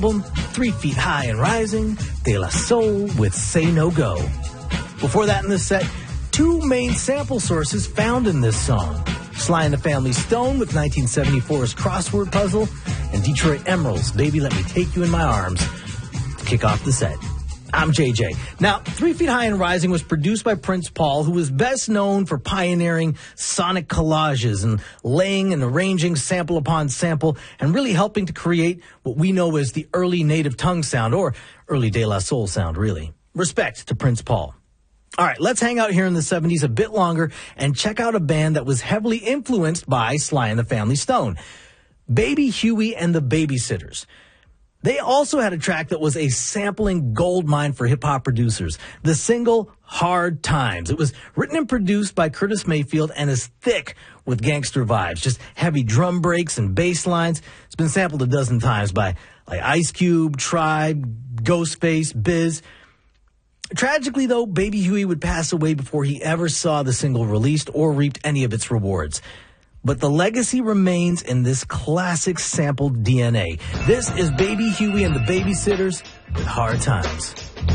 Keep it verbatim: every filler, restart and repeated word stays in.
album, Three Feet High and Rising, De La Soul with Say No Go. Before that in the set, two main sample sources found in this song. Sly and the Family Stone with nineteen seventy-four's Crossword Puzzle, and Detroit Emerald's Baby Let Me Take You in My Arms to kick off the set. I'm J J. Now, Three Feet High and Rising was produced by Prince Paul, who was best known for pioneering sonic collages and laying and arranging sample upon sample and really helping to create what we know as the early native tongue sound, or early De La Soul sound, really. Respect to Prince Paul. All right, let's hang out here in the seventies a bit longer and check out a band that was heavily influenced by Sly and the Family Stone, Baby Huey and the Babysitters. They also had a track that was a sampling goldmine for hip-hop producers, the single Hard Times. It was written and produced by Curtis Mayfield and is thick with gangster vibes, just heavy drum breaks and bass lines. It's been sampled a dozen times by like Ice Cube, Tribe, Ghostface, Biz. Tragically, though, Baby Huey would pass away before he ever saw the single released or reaped any of its rewards. But the legacy remains in this classic sampled D N A. This is Baby Huey and the Babysitters with Hard Times.